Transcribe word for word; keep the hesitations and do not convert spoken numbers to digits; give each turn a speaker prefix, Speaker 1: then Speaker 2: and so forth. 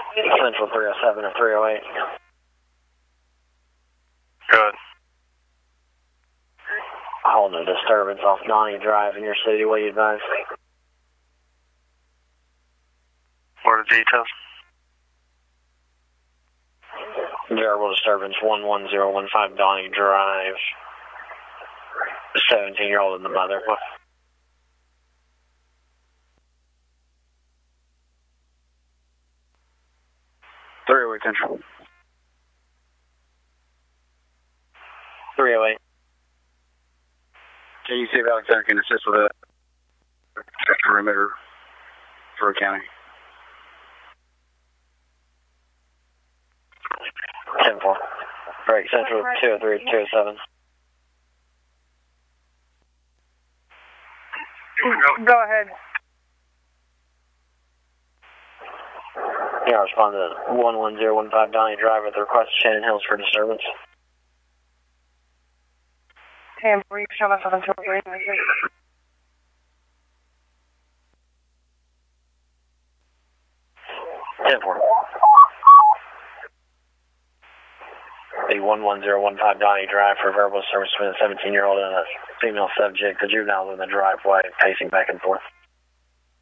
Speaker 1: Central three oh seven or three oh eight.
Speaker 2: Good.
Speaker 1: Holding a disturbance off Donnie Drive in your city. What do you advise?
Speaker 2: What are the details?
Speaker 1: Variable disturbance one one zero one five Donnie Drive. seventeen-year-old and the mother.
Speaker 2: three oh eight Central.
Speaker 1: three oh eight.
Speaker 2: Can you see if Alexander can assist with a perimeter for county?
Speaker 1: ten four. Break Central two oh three, two oh seven.
Speaker 3: Go ahead.
Speaker 1: Yeah, respond to one one zero one five Donnie Drive with the request of Shannon Hills for disturbance.
Speaker 3: ten four, you can show myself until three.
Speaker 1: ten four. The one one zero one five Donnie Drive for verbal service between a seventeen-year-old and a female subject. The juvenile in the driveway, pacing back and forth.